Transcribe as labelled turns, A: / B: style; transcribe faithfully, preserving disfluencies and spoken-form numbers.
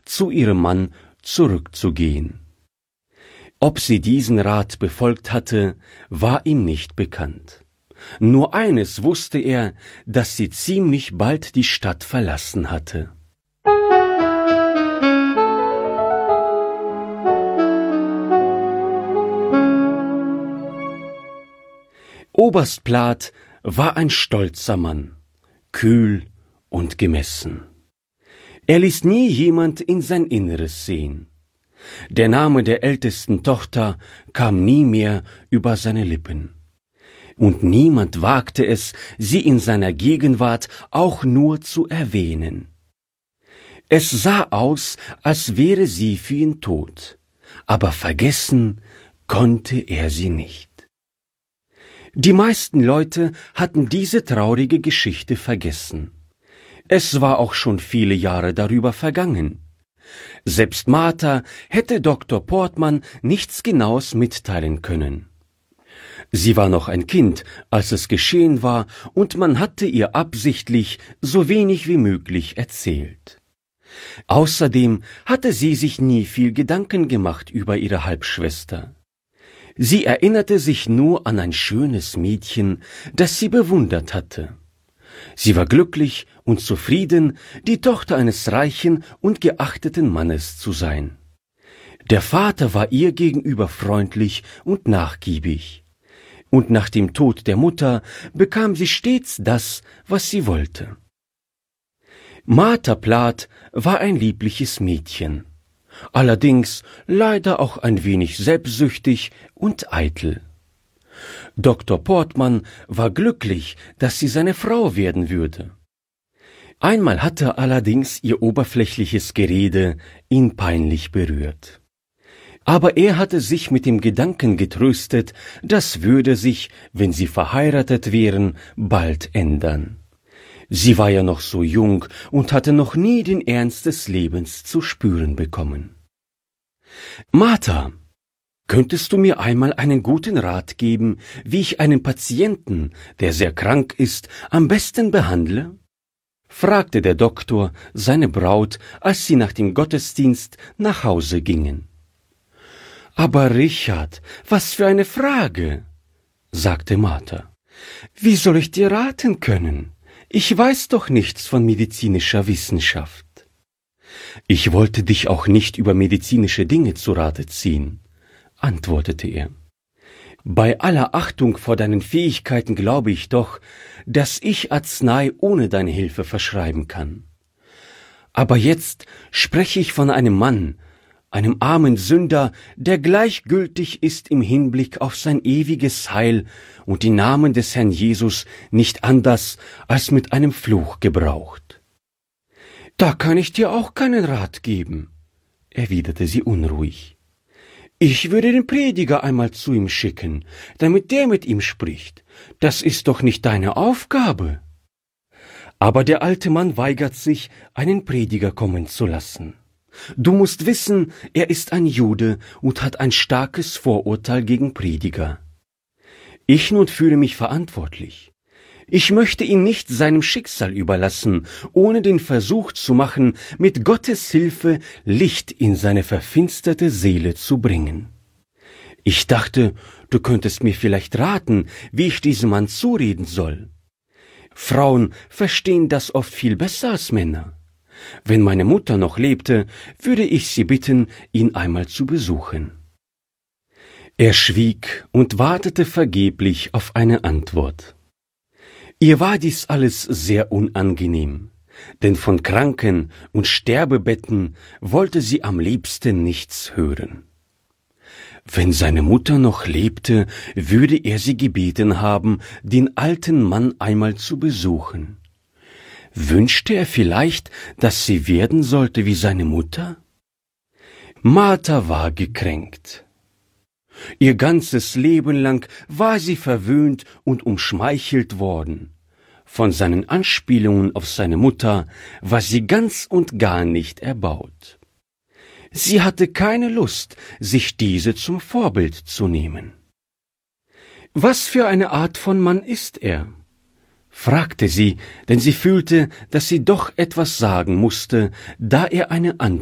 A: zu ihrem Mann zurückzugehen. Ob sie diesen Rat befolgt hatte, war ihm nicht bekannt. Nur eines wusste er, dass sie ziemlich bald die Stadt verlassen hatte. Oberst Plath war ein stolzer Mann, kühl und gemessen. Er ließ nie jemand in sein Inneres sehen. Der Name der ältesten Tochter kam nie mehr über seine Lippen. Und niemand wagte es, sie in seiner Gegenwart auch nur zu erwähnen. Es sah aus, als wäre sie für ihn tot, aber vergessen konnte er sie nicht. Die meisten Leute hatten diese traurige Geschichte vergessen. Es war auch schon viele Jahre darüber vergangen. Selbst Martha hätte Doktor Portmann nichts Genaues mitteilen können. Sie war noch ein Kind, als es geschehen war, und man hatte ihr absichtlich so wenig wie möglich erzählt. Außerdem hatte sie sich nie viel Gedanken gemacht über ihre Halbschwester. Sie erinnerte sich nur an ein schönes Mädchen, das sie bewundert hatte. Sie war glücklich und zufrieden, die Tochter eines reichen und geachteten Mannes zu sein. Der Vater war ihr gegenüber freundlich und nachgiebig. Und nach dem Tod der Mutter bekam sie stets das, was sie wollte. Martha Plath war ein liebliches Mädchen, allerdings leider auch ein wenig selbstsüchtig und eitel. Doktor Portmann war glücklich, dass sie seine Frau werden würde. Einmal hatte allerdings ihr oberflächliches Gerede ihn peinlich berührt. Aber er hatte sich mit dem Gedanken getröstet, das würde sich, wenn sie verheiratet wären, bald ändern. Sie war ja noch so jung und hatte noch nie den Ernst des Lebens zu spüren bekommen. »Martha, könntest du mir einmal einen guten Rat geben, wie ich einen Patienten, der sehr krank ist, am besten behandle?« fragte der Doktor seine Braut, als sie nach dem Gottesdienst nach Hause gingen. »Aber Richard, was für eine Frage«, sagte Martha. »Wie soll ich dir raten können? Ich weiß doch nichts von medizinischer Wissenschaft.« »Ich wollte dich auch nicht über medizinische Dinge zu Rate ziehen«, antwortete er. »Bei aller Achtung vor deinen Fähigkeiten glaube ich doch, dass ich Arznei ohne deine Hilfe verschreiben kann. Aber jetzt spreche ich von einem Mann, einem armen Sünder, der gleichgültig ist im Hinblick auf sein ewiges Heil und den Namen des Herrn Jesus nicht anders als mit einem Fluch gebraucht.« »Da kann ich dir auch keinen Rat geben«, erwiderte sie unruhig. »Ich würde den Prediger einmal zu ihm schicken, damit der mit ihm spricht. Das ist doch nicht deine Aufgabe.« Aber der alte Mann weigert sich, einen Prediger kommen zu lassen. Du musst wissen, er ist ein Jude und hat ein starkes Vorurteil gegen Prediger. Ich nun fühle mich verantwortlich. Ich möchte ihn nicht seinem Schicksal überlassen, ohne den Versuch zu machen, mit Gottes Hilfe Licht in seine verfinsterte Seele zu bringen. Ich dachte, du könntest mir vielleicht raten, wie ich diesem Mann zureden soll. Frauen verstehen das oft viel besser als Männer. Wenn meine Mutter noch lebte, würde ich sie bitten, ihn einmal zu besuchen.« Er schwieg und wartete vergeblich auf eine Antwort. Ihr war dies alles sehr unangenehm, denn von Kranken und Sterbebetten wollte sie am liebsten nichts hören. Wenn seine Mutter noch lebte, würde er sie gebeten haben, den alten Mann einmal zu besuchen. Wünschte er vielleicht, dass sie werden sollte wie seine Mutter? Martha war gekränkt. Ihr ganzes Leben lang war sie verwöhnt und umschmeichelt worden. Von seinen Anspielungen auf seine Mutter war sie ganz und gar nicht erbaut. Sie hatte keine Lust, sich diese zum Vorbild zu nehmen. »Was für eine Art von Mann ist er?« fragte sie, denn sie fühlte, dass sie doch etwas sagen musste, da er eine Antwort